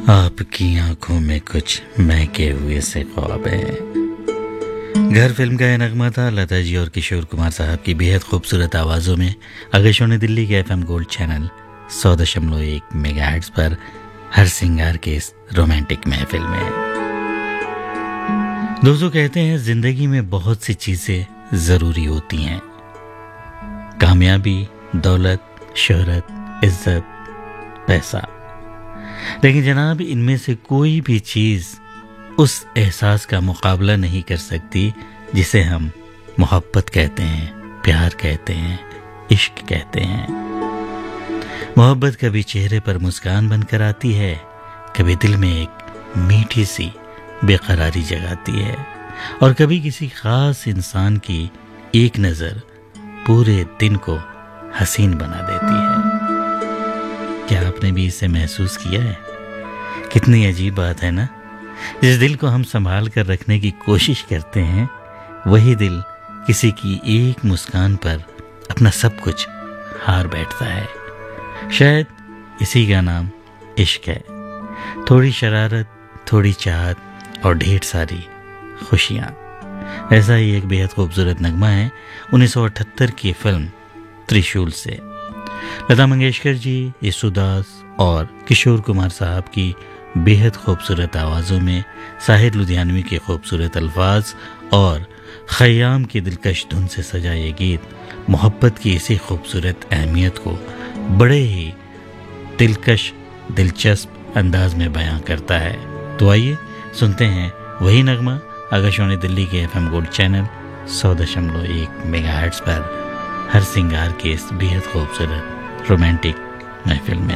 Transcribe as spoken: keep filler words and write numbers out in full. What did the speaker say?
आपकी आंखों में कुछ महके हुए से ख्वाब है। घर फिल्म का यह नगमा था लता जी और किशोर कुमार साहब की बेहद खूबसूरत आवाज़ों में आकाशवाणी दिल्ली के एफएम गोल्ड चैनल सौ दशमलव एक मेगाहर्ट्ज़ पर हर सिंगार के इस रोमांटिक महफिल में। दोस्तों, कहते हैं जिंदगी में बहुत सी चीज़ें ज़रूरी होती हैं। कामयाबी, दौलत, शोहरत, इज्जत, पैसा। लेकिन जनाब, इनमें से कोई भी चीज़ उस एहसास का मुकाबला नहीं कर सकती जिसे हम मोहब्बत कहते हैं, प्यार कहते हैं, इश्क कहते हैं। मोहब्बत कभी चेहरे पर मुस्कान बनकर आती है, कभी दिल में एक मीठी सी बेकरारी जगाती है, और कभी किसी खास इंसान की एक नज़र पूरे दिन को हसीन बना देती है। क्या आपने भी इसे महसूस किया है? कितनी अजीब बात है ना। जिस दिल को हम संभाल कर रखने की कोशिश करते हैं, वही दिल किसी की एक मुस्कान पर अपना सब कुछ हार बैठता है। शायद इसी का नाम इश्क है। थोड़ी शरारत, थोड़ी चाहत और ढेर सारी खुशियाँ। ऐसा ही एक बेहद खूबसूरत नगमा है उन्नीस सौ अठहत्तर की फिल्म त्रिशूल से। लता मंगेशकर जी, येसुदास और किशोर कुमार साहब की बेहद खूबसूरत आवाज़ों में साहिर लुधियानवी के खूबसूरत अल्फाज और खयाम की दिलकश धुन से सजा ये गीत मोहब्बत की इसी खूबसूरत अहमियत को बड़े ही दिलकश, दिलचस्प अंदाज में बयां करता है। तो आइए सुनते हैं वही नगमा आकाशवाणी दिल्ली के एफएम गोल्ड चैनल सौ दशमलव एक मेगाहर्ट्ज़ पर हर सिंगार के इस बेहद खूबसूरत रोमांटिक महफिल में।